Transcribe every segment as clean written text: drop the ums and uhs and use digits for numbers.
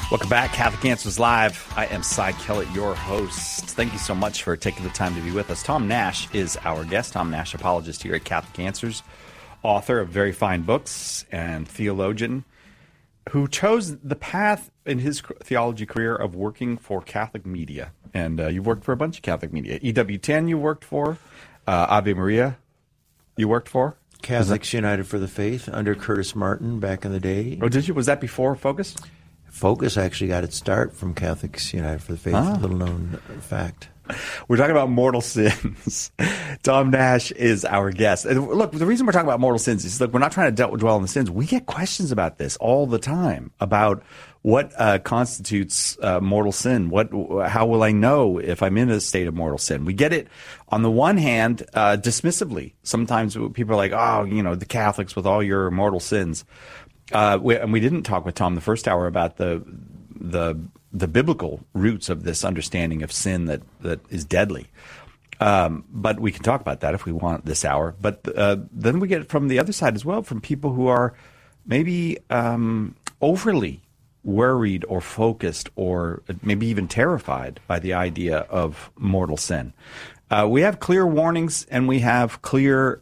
Welcome back, Catholic Answers Live. I am Cy Kellett, your host. Thank you so much for taking the time to be with us. Tom Nash is our guest. Tom Nash, apologist here at Catholic Answers, author of very fine books and theologian who chose the path in his theology career of working for Catholic media. And you've worked for a bunch of Catholic media. EWTN you worked for, Ave Maria you worked for. Catholics United for the Faith under Curtis Martin back in the day. Oh, did you? Was that before Focus? Focus actually got its start from Catholics United for the Faith, a little known fact. We're talking about mortal sins. Tom Nash is our guest. And look, the reason we're talking about mortal sins is, look, we're not trying to dwell on the sins. We get questions about this all the time, about what constitutes mortal sin. How will I know if I'm in a state of mortal sin? We get it, on the one hand, dismissively. Sometimes people are like, oh, the Catholics with all your mortal sins. And we didn't talk with Tom the first hour about the biblical roots of this understanding of sin that is deadly. But we can talk about that if we want this hour. But then we get it from the other side as well, from people who are maybe overly worried or focused or maybe even terrified by the idea of mortal sin. We have clear warnings, and we have clear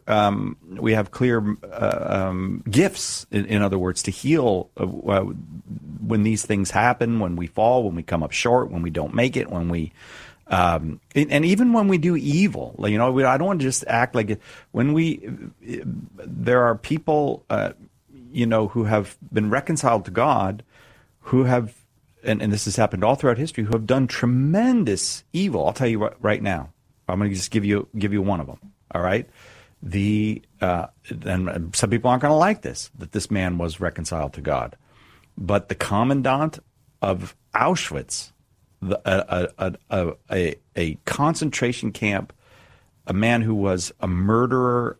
gifts. In other words, to heal when these things happen, when we fall, when we come up short, when we don't make it, when we and even when we do evil. I don't want to just act like there are people who have been reconciled to God, who have and this has happened all throughout history, who have done tremendous evil. I'll tell you right now. I'm going to just give you one of them. All right, and some people aren't going to like this, that this man was reconciled to God, but the commandant of Auschwitz, a concentration camp, a man who was a murderer,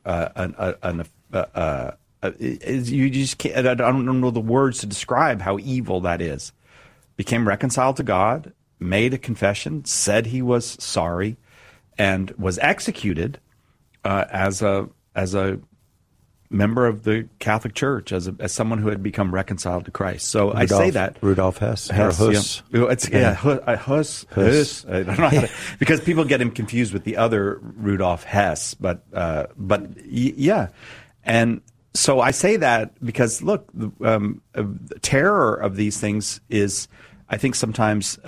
you just can't. I don't know the words to describe how evil that is. Became reconciled to God, made a confession, said he was sorry, and was executed as a member of the Catholic Church, as someone who had become reconciled to Christ. So I say that Rudolf Hess. Hus. Hus. I don't know how to, because people get him confused with the other Rudolf Hess. But yeah, and so I say that because look, the terror of these things is, I think, sometimes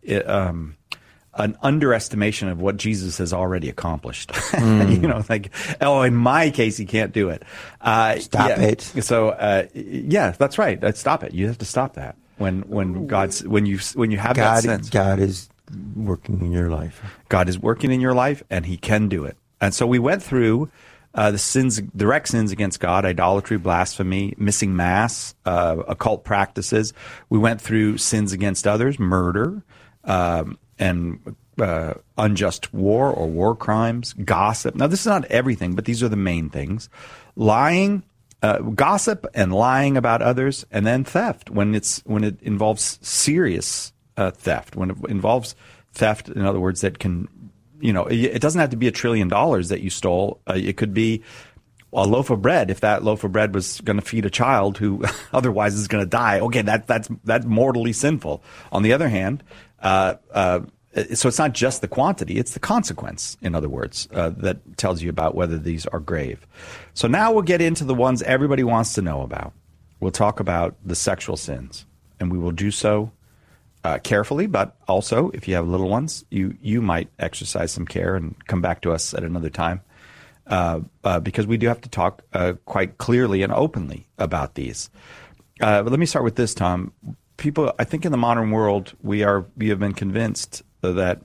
an underestimation of what Jesus has already accomplished. In my case, he can't do it. Stop it. So, that's right. Stop it. You have to stop that when you have that sense. God is working in your life. God is working in your life, and he can do it. And so we went through the sins, direct sins against God: idolatry, blasphemy, missing mass, occult practices. We went through sins against others: murder, and unjust war or war crimes, gossip. Now, this is not everything, but these are the main things. Lying, gossip and lying about others, and then theft when it involves serious theft. When it involves theft, in other words, that can, it doesn't have to be $1 trillion that you stole. It could be a loaf of bread. If that loaf of bread was going to feed a child who otherwise is going to die, okay, that's mortally sinful. On the other hand, so it's not just the quantity, it's the consequence, in other words, that tells you about whether these are grave. So now we'll get into the ones everybody wants to know about. We'll talk about the sexual sins, and we will do so carefully, but also, if you have little ones, you might exercise some care and come back to us at another time, because we do have to talk quite clearly and openly about these. But let me start with this, Tom. People, I think in the modern world, we have been convinced that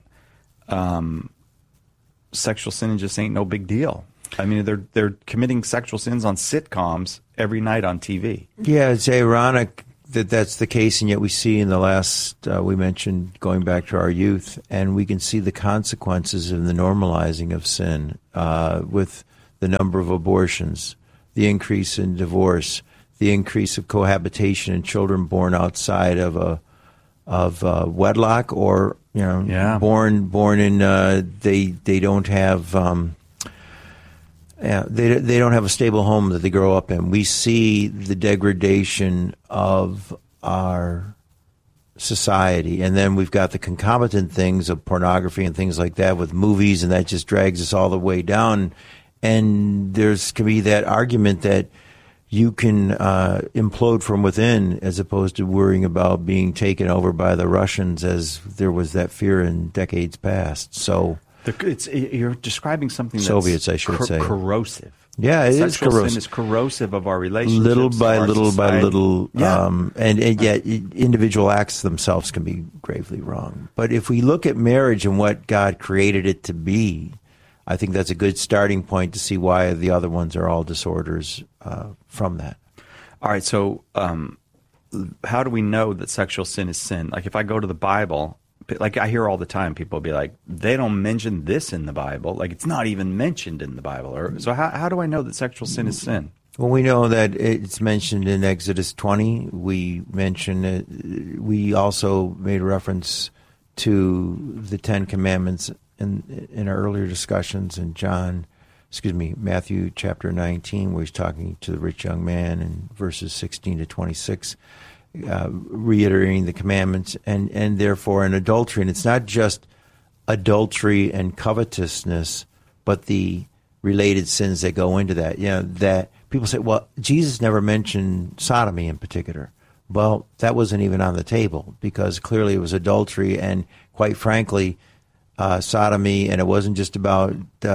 sexual sin just ain't no big deal. I mean, they're committing sexual sins on sitcoms every night on TV. Yeah, it's ironic that that's the case, and yet we see in the last, we mentioned going back to our youth, and we can see the consequences of the normalizing of sin with the number of abortions, the increase in divorce, the increase of cohabitation and children born outside of wedlock, or born in they don't have they don't have a stable home that they grow up in. We see the degradation of our society. And then we've got the concomitant things of pornography and things like that with movies, and that just drags us all the way down. And can be that argument that you can implode from within as opposed to worrying about being taken over by the Russians, as there was that fear in decades past. So you're describing something that's Soviets, I should say, corrosive. Yeah, it is Sexual corrosive. sin is corrosive of our relationships. Little by little by little. Yeah. And yet individual acts themselves can be gravely wrong. But if we look at marriage and what God created it to be, I think that's a good starting point to see why the other ones are all disorders from that. All right, so how do we know that sexual sin is sin? Like if I go to the Bible, like I hear all the time, people be like, they don't mention this in the Bible. Like it's not even mentioned in the Bible. So how do I know that sexual sin is sin? Well, we know that it's mentioned in Exodus 20. We mentioned it. We also made reference to the Ten Commandments in our earlier discussions in Matthew chapter 19, where he's talking to the rich young man in verses 16 to 26. Reiterating the commandments, and therefore in adultery. And it's not just adultery and covetousness, but the related sins that go into that. That people say, well, Jesus never mentioned sodomy in particular. Well, that wasn't even on the table, because clearly it was adultery, and quite frankly, sodomy, and it wasn't just about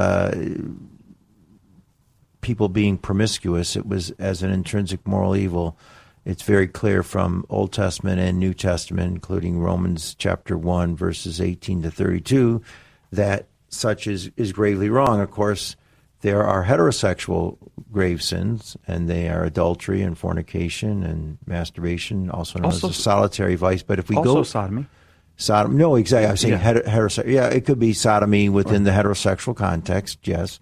people being promiscuous. It was as an intrinsic moral evil. It's very clear from Old Testament and New Testament, including Romans chapter 1, verses 18 to 32, that such is gravely wrong. Of course, there are heterosexual grave sins, and they are adultery and fornication and masturbation, also known as a solitary vice. But if we go sodomy. Sodom, no, exactly. I was saying heterosexual. Yeah, it could be sodomy within the heterosexual context, yes.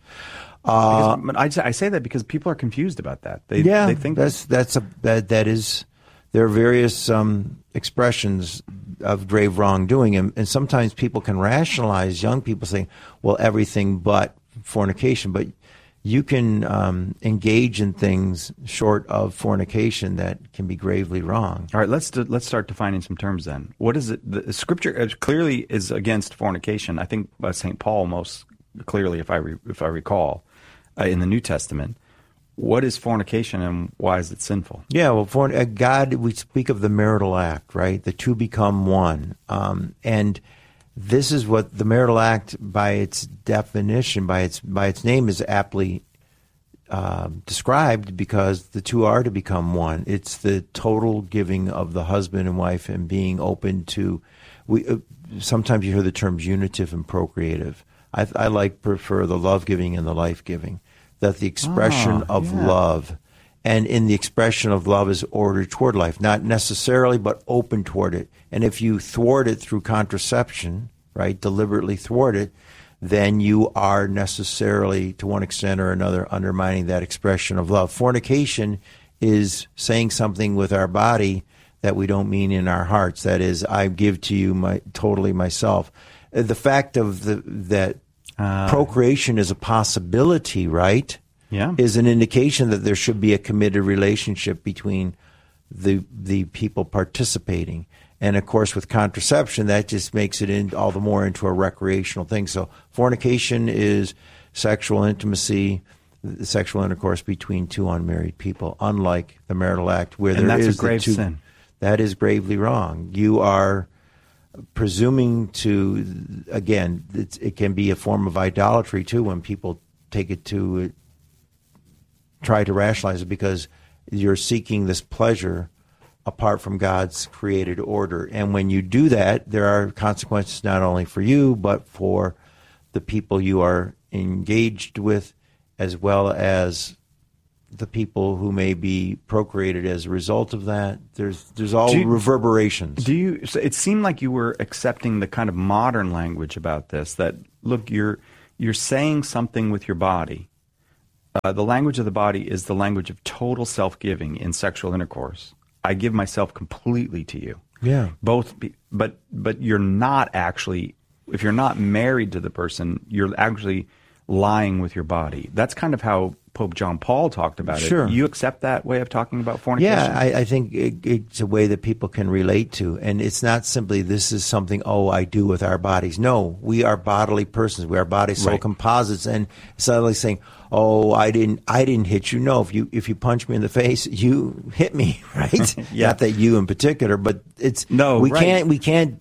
I say that because people are confused about that. They think that is. There are various expressions of grave wrongdoing, and sometimes people can rationalize young people saying, "Well, everything but fornication." But you can engage in things short of fornication that can be gravely wrong. All right, let's start defining some terms then. What is it? The Scripture clearly is against fornication. I think St. Paul most clearly, if I recall. In the New Testament, what is fornication and why is it sinful? Yeah, well, God, we speak of the marital act, right? The two become one. And this is what the marital act, by its definition, by its name, is aptly described, because the two are to become one. It's the total giving of the husband and wife and being open to. Sometimes you hear the terms unitive and procreative. I prefer the love giving and the life giving. That the expression of love, and in the expression of love is ordered toward life, not necessarily, but open toward it. And if you thwart it through contraception, right, deliberately thwart it, then you are necessarily, to one extent or another, undermining that expression of love. Fornication is saying something with our body that we don't mean in our hearts. That is, I give to you totally myself. The fact of that procreation is a possibility, right? Yeah, is an indication that there should be a committed relationship between the people participating. And of course, with contraception, that just makes it all the more into a recreational thing. So fornication is sexual intimacy, sexual intercourse between two unmarried people, unlike the marital act, where that's a grave sin. That is gravely wrong. You are presuming to, again, it can be a form of idolatry too when people take it to try to rationalize it, because you're seeking this pleasure apart from God's created order. And when you do that, there are consequences not only for you, but for the people you are engaged with, as well as the people who may be procreated as a result of that. There's all reverberations. It seemed like you were accepting the kind of modern language about this, that, look, you're saying something with your body. The language of the body is the language of total self-giving in sexual intercourse. I give myself completely to you. Yeah. But you're not actually, if you're not married to the person, you're actually lying with your body. That's kind of how Pope John Paul talked about it. Sure. You accept that way of talking about fornication? Yeah, I think it's a way that people can relate to. And it's not simply this is something, I do with our bodies. No, we are bodily persons. We are body soul composites. And it's not like saying, I didn't hit you. No, if you punch me in the face, you hit me, right? Yeah. Not that you in particular, but it's we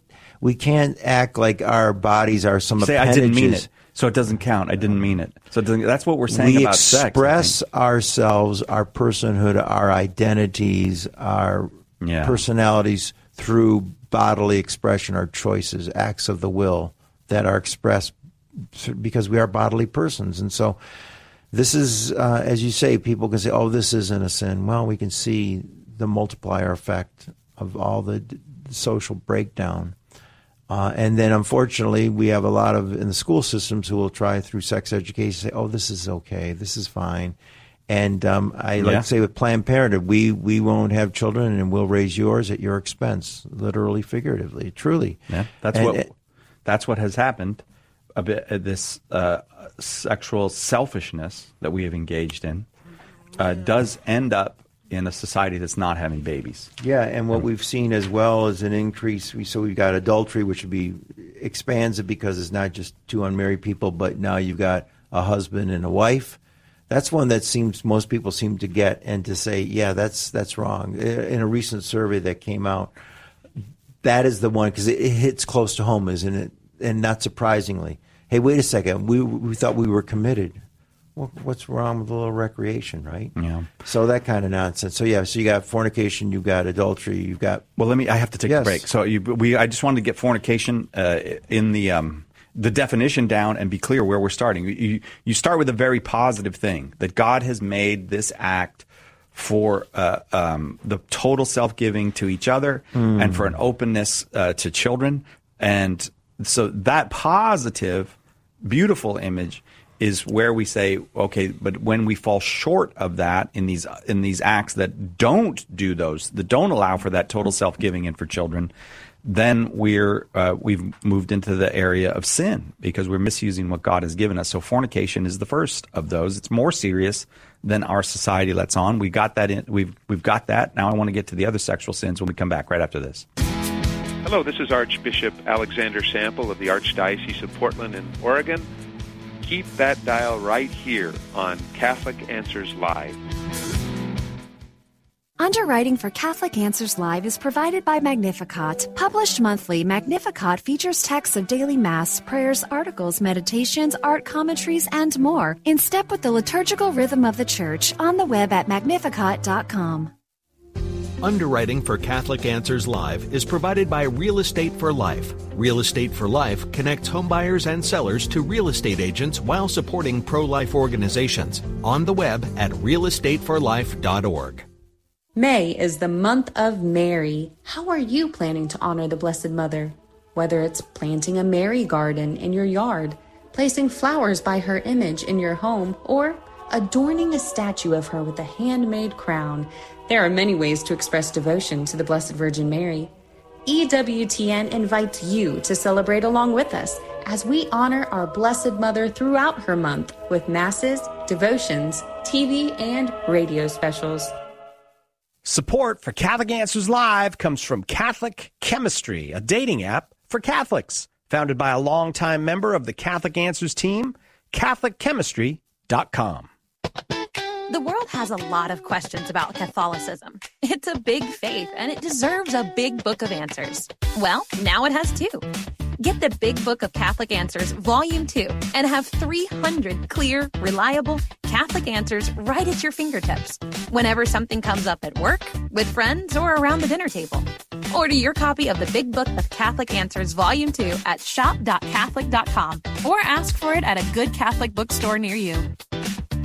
can't act like our bodies are some appendages. I didn't mean it. So it doesn't count. I didn't mean it. So that's what we're saying about sex. We express ourselves, our personhood, our identities, our personalities through bodily expression, our choices, acts of the will that are expressed because we are bodily persons. And so this is, as you say, people can say, this isn't a sin. Well, we can see the multiplier effect of all the social breakdown. And then, unfortunately, we have a lot of in the school systems who will try through sex education say, this is okay, this is fine. And I like to say with Planned Parenthood, we won't have children and we'll raise yours at your expense, literally, figuratively, truly. Yeah, that's what has happened. A bit this sexual selfishness that we have engaged in does end up in a society that's not having babies. Yeah, and what we've seen as well is an increase. We've got adultery, which expands it because it's not just two unmarried people, but now you've got a husband and a wife. That's one that most people seem to get and to say, that's wrong. In a recent survey that came out, that is the one because it hits close to home, isn't it? And not surprisingly, hey, wait a second, we thought we were committed. Well, what's wrong with a little recreation, right? Yeah. So that kind of nonsense. So you got fornication, you've got adultery, you've got. Well, I have to take a break. So I just wanted to get fornication in the definition down and be clear where we're starting. You start with a very positive thing that God has made this act for the total self-giving to each other and for an openness to children, and so that positive, beautiful image is where we say, okay, but when we fall short of that in these acts that don't do those, that don't allow for that total self-giving and for children, then we've moved into the area of sin because we're misusing what God has given us. So fornication is the first of those. It's more serious than our society lets on. We got that in. We've got that. Now I want to get to the other sexual sins when we come back right after this. Hello, this is Archbishop Alexander Sample of the Archdiocese of Portland in Oregon. Keep that dial right here on Catholic Answers Live. Underwriting for Catholic Answers Live is provided by Magnificat. Published monthly, Magnificat features texts of daily Mass, prayers, articles, meditations, art commentaries, and more, in step with the liturgical rhythm of the Church, on the web at magnificat.com. Underwriting for Catholic Answers Live is provided by Real Estate for Life. Real Estate for Life connects homebuyers and sellers to real estate agents while supporting pro-life organizations. On the web at realestateforlife.org. May is the month of Mary. How are you planning to honor the Blessed Mother? Whether it's planting a Mary garden in your yard, placing flowers by her image in your home, or adorning a statue of her with a handmade crown, there are many ways to express devotion to the Blessed Virgin Mary. EWTN invites you to celebrate along with us as we honor our Blessed Mother throughout her month with masses, devotions, TV, and radio specials. Support for Catholic Answers Live comes from Catholic Chemistry, a dating app for Catholics, founded by a longtime member of the Catholic Answers team, CatholicChemistry.com. The world has a lot of questions about Catholicism. It's a big faith, and it deserves a big book of answers. Well, now it has two. Get the Big Book of Catholic Answers, Volume 2, and have 300 clear, reliable Catholic answers right at your fingertips whenever something comes up at work, with friends, or around the dinner table. Order your copy of the Big Book of Catholic Answers, Volume 2 at shop.catholic.com or ask for it at a good Catholic bookstore near you.